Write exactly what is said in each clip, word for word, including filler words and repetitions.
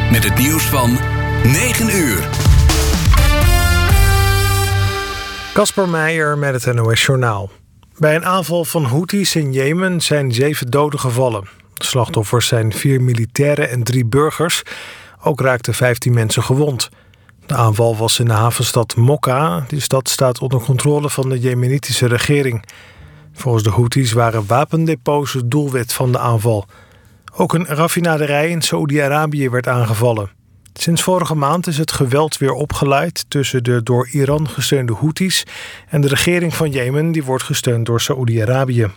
met het nieuws van negen uur. Kasper Meijer met het N O S Journaal. Bij een aanval van Houthis in Jemen zijn zeven doden gevallen. De slachtoffers zijn vier militairen en drie burgers. Ook raakten vijftien mensen gewond. De aanval was in de havenstad Mokka. Die stad staat onder controle van de Jemenitische regering. Volgens de Houthis waren wapendepots het doelwit van de aanval. Ook een raffinaderij in Saoedi-Arabië werd aangevallen. Sinds vorige maand is het geweld weer opgeleid tussen de door Iran gesteunde Houthis en de regering van Jemen, die wordt gesteund door Saoedi-Arabië.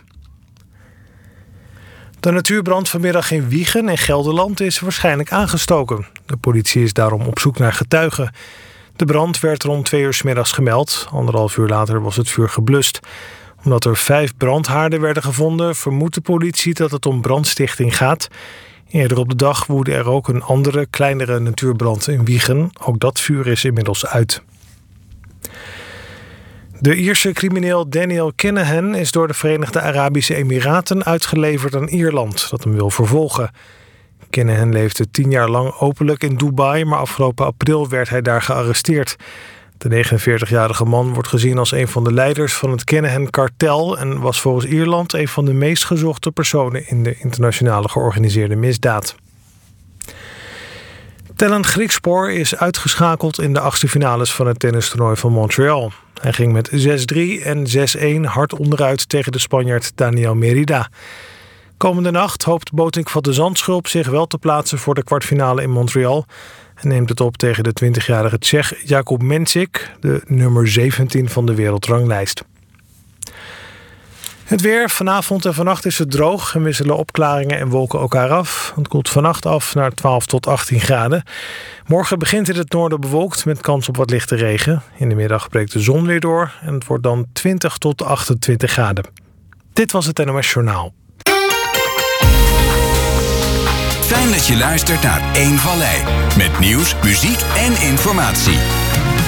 De natuurbrand vanmiddag in Wijchen in Gelderland is waarschijnlijk aangestoken. De politie is daarom op zoek naar getuigen. De brand werd rond twee uur 's middags gemeld. Anderhalf uur later was het vuur geblust. Omdat er vijf brandhaarden werden gevonden, vermoedt de politie dat het om brandstichting gaat. Eerder op de dag woedde er ook een andere, kleinere natuurbrand in Wijchen. Ook dat vuur is inmiddels uit. De Ierse crimineel Daniel Kinahan is door de Verenigde Arabische Emiraten uitgeleverd aan Ierland, dat hem wil vervolgen. Kinahan leefde tien jaar lang openlijk in Dubai, maar afgelopen april werd hij daar gearresteerd. De negenenveertigjarige man wordt gezien als een van de leiders van het Kinahan-kartel en was volgens Ierland een van de meest gezochte personen in de internationale georganiseerde misdaad. Tellen Griekspoor is uitgeschakeld in de achtste finales van het tennistoernooi van Montreal. Hij ging met zes drie en zes een hard onderuit tegen de Spanjaard Daniel Merida. Komende nacht hoopt Botik van de Zandschulp zich wel te plaatsen voor de kwartfinale in Montreal en neemt het op tegen de twintigjarige Tsjech Jakub Mensik, de nummer zeventien van de wereldranglijst. Het weer. Vanavond en vannacht is het droog en wisselen opklaringen en wolken elkaar af. Het koelt vannacht af naar twaalf tot achttien graden. Morgen begint in het noorden bewolkt met kans op wat lichte regen. In de middag breekt de zon weer door en het wordt dan twintig tot achtentwintig graden. Dit was het N O S Journaal. Fijn dat je luistert naar één Vallei. Met nieuws, muziek en informatie.